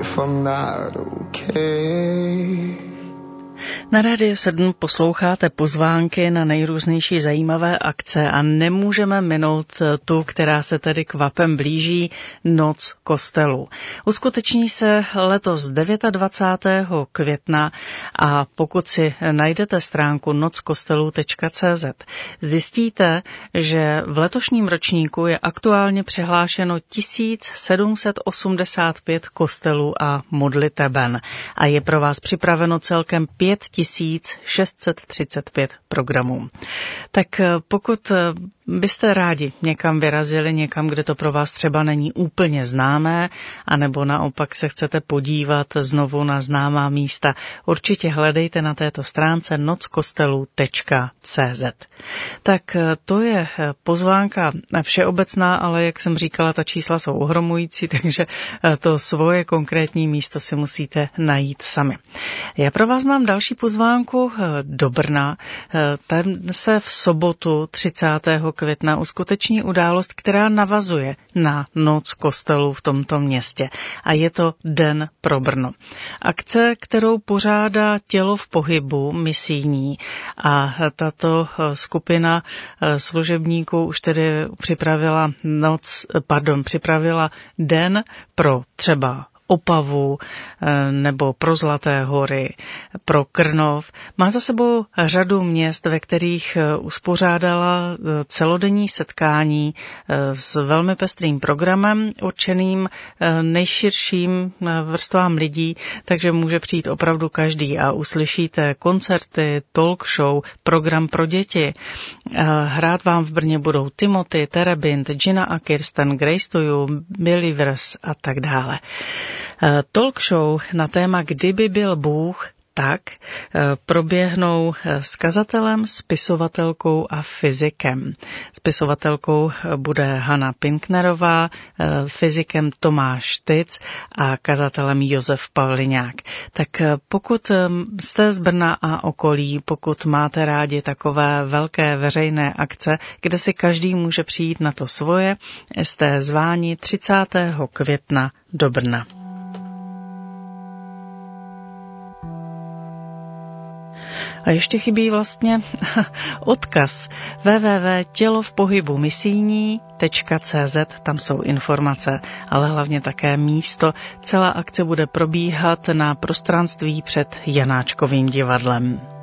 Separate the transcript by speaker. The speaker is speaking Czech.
Speaker 1: if I'm not okay.
Speaker 2: Na Rádiu 7 posloucháte pozvánky na nejrůznější zajímavé akce a nemůžeme minout tu, která se tedy kvapem blíží, Noc kostelů. Uskuteční se letos 29. května a pokud si najdete stránku nockostelů.cz, zjistíte, že v letošním ročníku je aktuálně přihlášeno 1785 kostelů a modliteben a je pro vás připraveno celkem 5635 programů. Tak pokud byste rádi někam vyrazili, někam, kde to pro vás třeba není úplně známé, anebo naopak se chcete podívat znovu na známá místa, určitě hledejte na této stránce nockostelů.cz. Tak to je pozvánka všeobecná, ale jak jsem říkala, ta čísla jsou ohromující, takže to svoje konkrétní místo si musíte najít sami. Já pro vás mám další pozvánku do Brna. Tam se v sobotu 30. května uskuteční událost, která navazuje na Noc kostelů v tomto městě. A je to Den pro Brno. Akce, kterou pořádá Tělo v pohybu misijní a tato skupina služebníků už tedy připravila den pro třeba Opavu nebo pro Zlaté hory, pro Krnov. Má za sebou řadu měst, ve kterých uspořádala celodenní setkání s velmi pestrým programem, určeným nejširším vrstvám lidí, takže může přijít opravdu každý a uslyšíte koncerty, talk show, program pro děti. Hrát vám v Brně budou Timothy, Terebind, Gina a Kirsten, Grace to You, Believers a tak dále. Talk show na téma Kdyby byl Bůh, tak proběhnou s kazatelem, spisovatelkou a fyzikem. Spisovatelkou bude Hana Pinknerová, fyzikem Tomáš Tyc a kazatelem Josef Pavliňák. Tak pokud jste z Brna a okolí, pokud máte rádi takové velké veřejné akce, kde si každý může přijít na to svoje, jste zváni 30. května do Brna. A ještě chybí vlastně odkaz www.tělovpohybumisijní.cz, tam jsou informace, ale hlavně také místo. Celá akce bude probíhat na prostranství před Janáčkovým divadlem.